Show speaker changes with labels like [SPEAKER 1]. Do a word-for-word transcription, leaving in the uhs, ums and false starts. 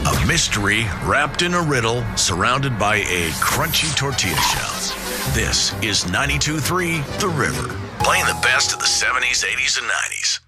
[SPEAKER 1] A mystery wrapped in a riddle, surrounded by a crunchy tortilla shell. This is ninety-two point three The River, playing the best of the seventies, eighties, and nineties.